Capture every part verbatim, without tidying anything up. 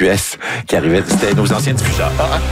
U S qui arrivait. C'était nos anciens diffuseurs.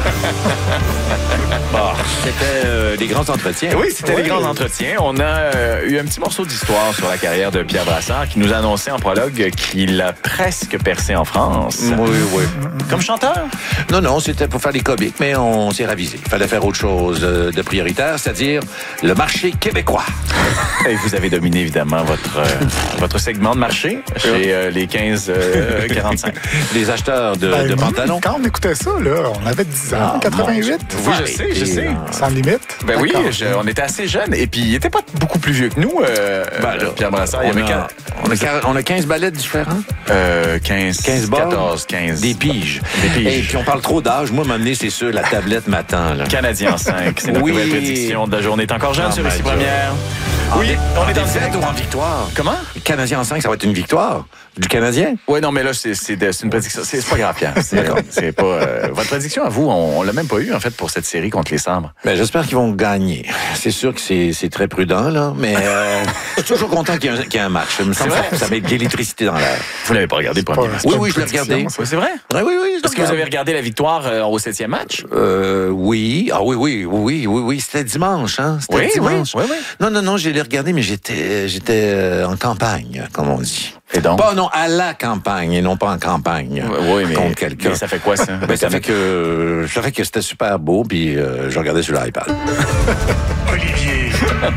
Bon, c'était euh, des grands entretiens. Oui, c'était oui. des grands entretiens. On a euh, eu un petit morceau d'histoire sur la carrière de Pierre Brassard qui nous a annoncé en prologue qu'il a presque percé en France. Oui, oui. Comme chanteur? Non, non, c'était pour faire des comiques, mais on s'est ravisé. Il fallait faire autre chose de prioritaire, c'est-à-dire le marché québécois. Et vous avez dominé, évidemment, votre, euh, votre segment de marché chez euh, les quinze quarante-cinq. Les acheteurs de, Ben, de nous, pantalons. Quand on écoutait ça, là, on avait dix ans, Ah, quatre-vingt-huit. Oui, je sais, je sais. Sans limite. Ben oui, D'accord. je- on était assez jeunes. Et puis, il était pas beaucoup plus vieux que nous, euh, Ben là, Pierre Brassard. Il y on, avait a, quin- on, a, quar- on a quinze ballettes différents. euh, quinze, quinze balles. quatorze, quinze. Des piges. Des piges. Et puis on parle trop d'âge. Moi, m'amener, c'est sûr, la tablette m'attend. Là. Canadien en cinq. C'est notre Oui. nouvelle prédiction de la journée. T'es encore jeune Oh sur my ici God. première. En Oui, dé- on en est dans le défaite direct. ou en victoire? Comment? Le Canadien en cinq, ça va être une victoire du Canadien? Oui, non, mais là, c'est, c'est, de- c'est une prédiction. C'est, c'est pas grave, Pierre. C'est, D'accord. c'est pas, euh, votre prédiction à vous, on, on l'a même pas eu, en fait, pour cette série contre les Sabres. Ben, j'espère qu'ils vont gagner. C'est sûr que c'est, c'est très prudent, là, mais euh, je suis toujours content qu'il y ait un, qu'il y ait un match. Ça me semble vrai? que ça met de l'électricité dans l'air. Vous l'avez pas regardé, le Pas- premier match? c'est Oui, pas oui, une je l'ai prédiction, regardé. ça. Oui, c'est vrai? Oui, oui, oui. je Est-ce que vous regarde. avez regardé la victoire euh, au septième match? Euh, oui. Ah oui, oui, oui, oui, oui. C'était dimanche, hein? C'était Oui, dimanche. oui, oui, oui. Non, non, non, j'ai les regardé, mais j'étais, j'étais euh, en campagne, comme on dit. Et donc? Pas, non, à la campagne, et non pas en campagne. Oui, mais, contre quelqu'un. mais ça fait quoi, ça? Ben, ça fait que, ça fait que c'était super beau, puis euh, je regardais sur l'iPad. Olivier.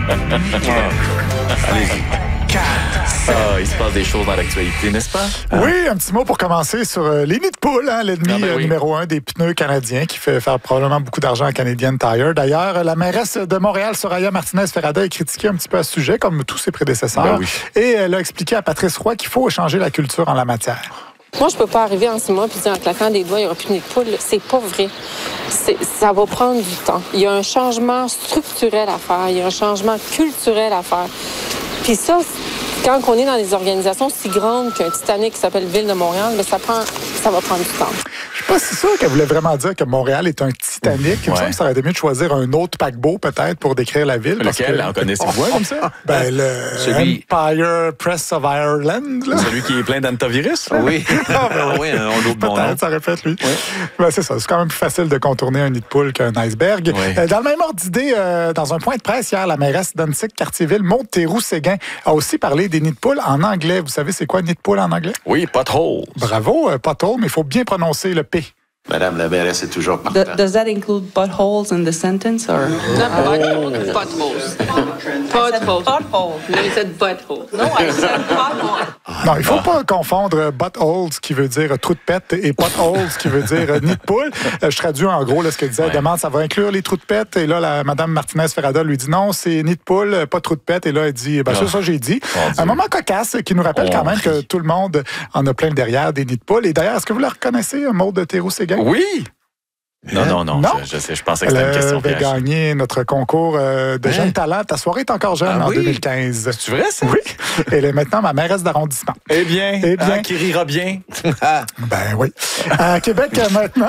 Ah, il se passe des choses dans l'actualité, n'est-ce pas? Oui, un petit mot pour commencer sur euh, les nids de poule, hein, l'ennemi Ah ben euh, oui. numéro un des pneus canadiens qui fait faire probablement beaucoup d'argent à Canadian Tire. D'ailleurs, euh, la mairesse de Montréal, Soraya Martinez-Ferrada, a critiqué un petit peu à ce sujet, comme tous ses prédécesseurs. Ben oui. Et elle a expliqué à Patrice Roy qu'il faut changer la culture en la matière. Moi, je peux pas arriver en six mois puis dire en claquant des doigts, il n'y aura plus de nid de poule. C'est pas vrai. C'est- ça va prendre du temps. Il y a un changement structurel à faire. Il y a un changement culturel à faire. Puis ça, quand on est dans des organisations si grandes qu'un Titanic qui s'appelle Ville de Montréal, bien, ça prend, ça va prendre du temps. Je suis pas si sûr qu'elle voulait vraiment dire que Montréal est un Titanic. Il me Ouais. semble que ça aurait été mieux de choisir un autre paquebot, peut-être, pour décrire la ville. parce Lequel? que- En connaissez-vous un comme ça? Ben, le Celui- Empire Press of Ireland, là. Celui qui est plein d'antivirus? là? Oui. oui, on oublie bon nom. Peut-être, ça répète, lui. Ben, c'est ça. C'est quand même plus facile de contourner un nid de poule qu'un iceberg. Oui. Euh, dans le même ordre d'idée, euh, dans un point de presse hier, la mairesse d'Annecy-Cartierville, Maude Théroux-Séguin, a aussi parlé des nids de poule en anglais. Vous savez, c'est quoi un nid de poule en anglais? Oui, pas trop. Bravo, euh, pas tôt, mais il faut bien prononcer le P. Madame la mairesse est toujours D- partante. does that include buttholes in the sentence or? Not buttholes. Buttholes. Buttholes. Butthole. No, you said buttholes. No, I said butthole. Non, il faut pas confondre buttholes, qui veut dire trou de pète, et potholes, qui veut dire euh, nid de poule. Euh, je traduis en gros là, ce qu'elle disait. Elle Ouais. demande, ça va inclure les trous de pète. Et là, la, Mme Martinez-Ferrada lui dit non, c'est nid de poule, euh, pas trou de pète. Et là, elle dit, ben, Ah. c'est ça, j'ai dit. Mon Dieu. Un moment cocasse qui nous rappelle On quand même rit. que tout le monde en a plein le derrière des nids de poule. Et d'ailleurs, est-ce que vous la reconnaissez, Maude de Théroux-Séguin? Oui! Non, non, non, Non. Je, je sais, je pensais que Elle c'était une question avait piège. gagné notre concours euh, de Hein? jeunes talents. Ta soirée est encore jeune Ah en oui? deux mille quinze. C'est vrai, ça? Oui. Elle est maintenant ma mairesse d'arrondissement. Eh bien, Eh bien. hein, qui rira bien. Ben oui. À Québec, euh, maintenant,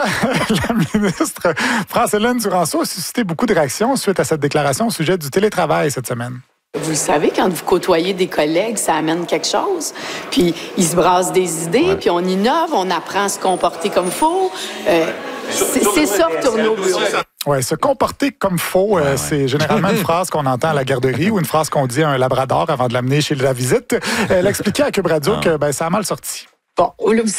la ministre France-Hélène Duranceau a suscité beaucoup de réactions suite à cette déclaration au sujet du télétravail cette semaine. Vous le savez, quand vous côtoyez des collègues, ça amène quelque chose. Puis ils se brassent des idées, puis on innove, on apprend à se comporter comme faut. Euh, c'est c'est ça, retourner au bureau. Oui, se comporter comme faux, euh, c'est généralement une phrase qu'on entend à la garderie ou une phrase qu'on dit à un labrador avant de l'amener chez la visite. Elle expliquait à Cube Radio que ben, ça a mal sorti. Bon, là, vous